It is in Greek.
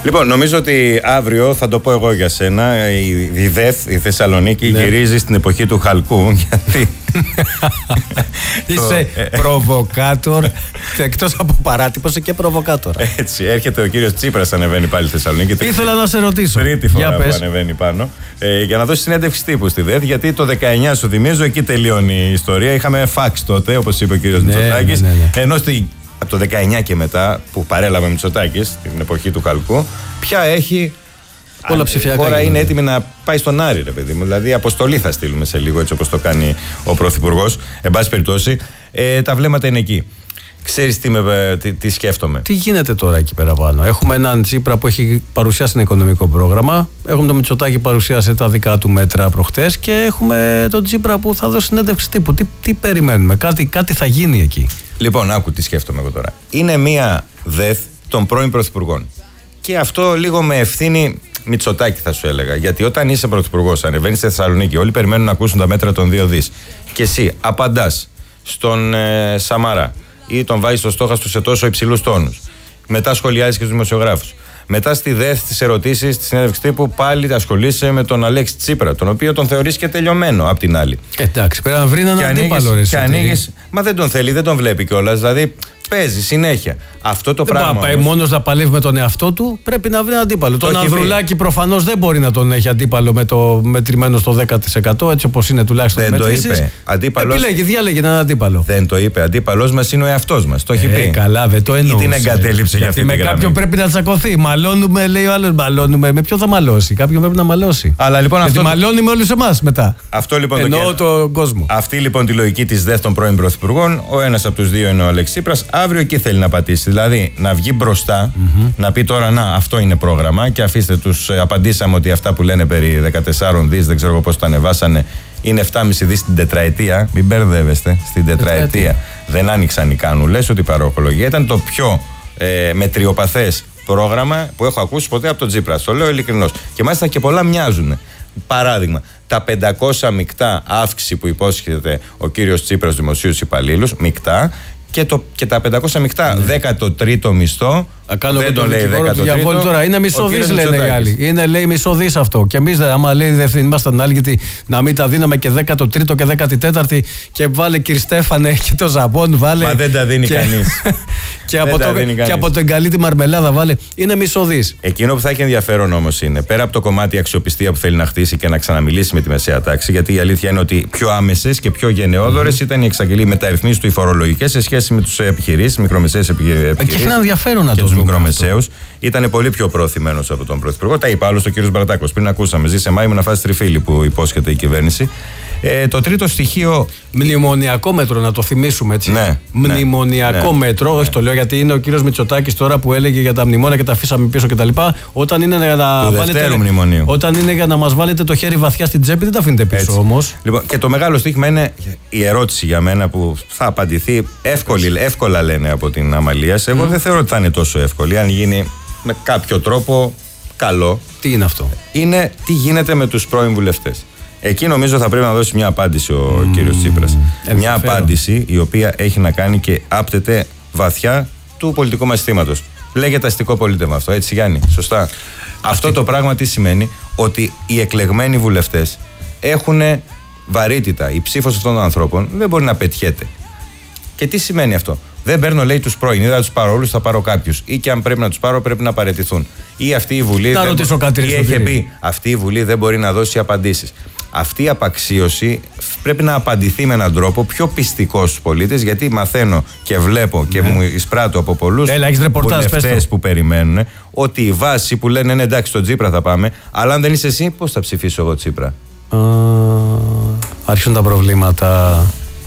Λοιπόν, νομίζω ότι αύριο θα το πω εγώ για σένα. Η ΔΕΘ, η Θεσσαλονίκη, γυρίζει στην εποχή του Χαλκού. Γιατί. Είσαι προβοκάτορ. Εκτός από παράτυπο, είσαι και προβοκάτορ. Έτσι, έρχεται ο κύριος Τσίπρας, ανεβαίνει πάλι στη Θεσσαλονίκη. Ήθελα να σε ρωτήσω. Τρίτη φορά που ανεβαίνει πάνω. Για να δώσει συνέντευξη τύπου στη ΔΕΘ, γιατί το 19 σου θυμίζω, εκεί τελειώνει η ιστορία. Είχαμε φαξ τότε, όπως είπε ο κύριος Μητσοτάκης. Ενώ από το 19 και μετά, που παρέλαβε Μητσοτάκης, την εποχή του Χαλκού, πια έχει. Όλα ψηφιακά. Τώρα είναι έτοιμη να πάει στον Άρη, ρε παιδί μου. Δηλαδή, αποστολή θα στείλουμε σε λίγο, έτσι όπως το κάνει ο Πρωθυπουργός. Εν πάση περιπτώσει, τα βλέμματα είναι εκεί. Ξέρεις τι σκέφτομαι. Τι γίνεται τώρα εκεί πέρα πάνω. Έχουμε έναν Τσίπρα που έχει παρουσιάσει ένα οικονομικό πρόγραμμα. Έχουμε τον Μητσοτάκη που παρουσίασε τα δικά του μέτρα προχτές. Και έχουμε τον Τσίπρα που θα δώσει συνέντευξη τύπου. Τι περιμένουμε, κάτι θα γίνει εκεί. Λοιπόν, άκου τι σκέφτομαι εγώ τώρα. Είναι μία ΔΕΘ των πρώην πρωθυπουργών. Και αυτό λίγο με ευθύνη Μητσοτάκη, θα σου έλεγα. Γιατί όταν είσαι πρωθυπουργός, ανεβαίνεις στη Θεσσαλονίκη, όλοι περιμένουν να ακούσουν τα μέτρα των 2 δις. Και εσύ απαντάς στον Σαμαρά ή τον βάζεις στο στόχαστρο σε τόσο υψηλούς τόνους. Μετά σχολιάζεις και τους δημοσιογράφους. Μετά στη ΔΕΘ, στις ερωτήσεις, στη συνέντευξη τύπου, πάλι ασχολείσαι με τον Αλέξη Τσίπρα, τον οποίο τον θεωρείς και τελειωμένο απ' την άλλη. Εντάξει, πρέπει να βρει έναν αντίπαλο. Και ανοίγεις. Μα δεν τον θέλει, δεν τον βλέπει κιόλας. Δηλαδή παίζει συνέχεια. Αυτό το πράγμα. Δεν πάει μόνος να παλεύει με τον εαυτό του, πρέπει να βρει έναν αντίπαλο. Τον Ανδρουλάκη προφανώς δεν μπορεί να τον έχει αντίπαλο με το μετρημένο στο 10%, έτσι όπως είναι τουλάχιστον. Δεν το είπε. Διάλεγε έναν αντίπαλο. Δεν το είπε. Αντίπαλος μας είναι ο εαυτός μας. Το έχει πει. Καλά, δεν το εννοούσε. Ή την εγκατέλειψε για αυτή. Με κάποιον πρέπει να τσακωθεί. Μαλώνουμε, λέει ο άλλος, μαλώνουμε. Με ποιον θα μαλώσει. Κάποιον πρέπει να μαλώσει. Αλλά λοιπόν αυτό. Μαλώνει με όλους εμάς μετά. Αυτό λοιπόν. Εννοώ τον κόσμο. Αυτή λοιπόν τη λογική της ΔΕΘ των πρώην πρωθυπουργών. Ο ένας από τους δύο είναι ο Αλέξης Τσίπρας. Αύριο εκεί θέλει να πατήσει. Δηλαδή να βγει μπροστά, να πει τώρα να, αυτό είναι πρόγραμμα και αφήστε τους. Απαντήσαμε ότι αυτά που λένε περί 14 δις, δεν ξέρω πώς το ανεβάσανε, είναι 7,5 δις την τετραετία. Μην μπερδεύεστε, στην τετραετία. Δεν άνοιξαν οι κάνουλες, ότι η παροχολογία ήταν το πιο μετριοπαθές πρόγραμμα που έχω ακούσει ποτέ από τον Τσίπρα. Το λέω ειλικρινώς. Και μάλιστα και πολλά μοιάζουν. Παράδειγμα, τα 500 μεικτά αύξηση που υπόσχεται ο κύριος Τσίπρας δημοσίους υπαλλήλους, μεικτά. Και τα 500 μεικτά 13ο μισθό. Δεν το λέει 13ο. Τώρα είναι μισοδείς, λένε οι άλλοι. Είναι, λέει, μισοδείς αυτό. Και εμείς, άμα λέει, δεν ήμασταν άλλοι, γιατί να μην τα δίναμε και 13ο και 14η και βάλε κύριε Στέφανε και το ζαμπόν, βάλε. Μα δεν τα δίνει κανείς. Και από το εγκαλί τη μαρμελάδα, βάλε. Είναι μισοδείς. Εκείνο που θα έχει ενδιαφέρον όμως είναι, πέρα από το κομμάτι αξιοπιστία που θέλει να χτίσει και να ξαναμιλήσει με τη μεσαία τάξη, γιατί η αλήθεια είναι ότι πιο άμεσες και πιο γενναιόδορες ήταν οι εξαγγελίες μεταρρυθμίσεις του οι φορολογικές σε σχέση με τους επιχειρήσεις, μικρομεσαίες επιχειρήσεις. Και έχει ένα ενδιαφέρον να το δούμε. Μικρομεσαίους, ήταν πολύ πιο προωθημένος από τον Πρωθυπουργό. Τα είπα άλλωστε ο κύριος Μπρατάκος. Πριν ακούσαμε, ζει σε Μάη με να φάσει τριφύλι που υπόσχεται η κυβέρνηση. Το τρίτο στοιχείο. Μνημονιακό μέτρο, να το θυμίσουμε έτσι. Ναι, μνημονιακό μέτρο, όχι το λέω γιατί είναι ο κύριος Μητσοτάκης τώρα που έλεγε για τα μνημόνια και τα αφήσαμε πίσω κτλ. Όταν είναι για να μας βάλετε το χέρι βαθιά στην τσέπη, δεν τα αφήνετε πίσω όμως. Λοιπόν, και το μεγάλο στοίχημα είναι η ερώτηση για μένα που θα απαντηθεί εύκολα λένε από την Αμαλίας. Εγώ δεν θεωρώ ότι θα είναι τόσο εύκολη. Αν γίνει με κάποιο τρόπο καλό. Τι είναι αυτό? Είναι τι γίνεται με τους πρώην βουλευτές. Εκεί νομίζω θα πρέπει να δώσει μια απάντηση ο κύριος Τσίπρας. Μια απάντηση η οποία έχει να κάνει και άπτεται βαθιά του πολιτικού μας συστήματος. Λέγεται αστικό πολίτευμα αυτό, έτσι Γιάννη, σωστά. Αυτό το πράγμα τι σημαίνει? Ότι οι εκλεγμένοι βουλευτές έχουν βαρύτητα. Η ψήφος αυτών των ανθρώπων δεν μπορεί να πετιέται. Και τι σημαίνει αυτό? Δεν παίρνω, λέει, τους πρώην. Ή θα τους πάρω όλους, θα πάρω κάποιους. Ή και αν πρέπει να τους πάρω, πρέπει να παραιτηθούν. Ή αυτή η Βουλή. Είχε πει, αυτή η Βουλή δεν μπορεί να δώσει απαντήσεις. Αυτή η απαξίωση πρέπει να απαντηθεί με έναν τρόπο πιο πιστικό στους πολίτες, γιατί μαθαίνω και βλέπω και μου εισπράττω από πολλούς βουλευτές που περιμένουν ότι η βάση που λένε ναι, εντάξει, στον Τσίπρα θα πάμε, αλλά αν δεν είσαι εσύ, πώς θα ψηφίσω εγώ Τσίπρα? Άρχισαν τα προβλήματα.